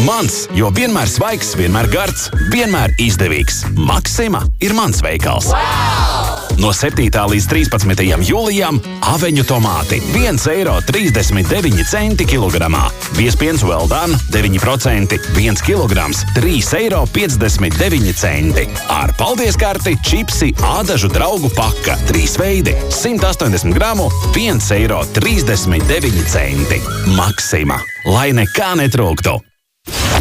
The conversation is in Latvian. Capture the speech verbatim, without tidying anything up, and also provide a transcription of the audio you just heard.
Mans, jo vienmēr svaigs, vienmēr gards, vienmēr izdevīgs. Maksima ir mans veikals. Wow! No septītā līdz trīspadsmitajam jūlijam aveņu tomāti viens eiro trīsdesmit deviņi centi kilogramā. Viespiens well done deviņi procenti, viens kilograms, trīs eiro piecdesmit deviņi centi. Ar paldies karti čipsi ādažu draugu paka, trīs veidi, simt astoņdesmit gramu, viens eiro trīsdesmit deviņi centi. Maksima, lai nekā netrūktu.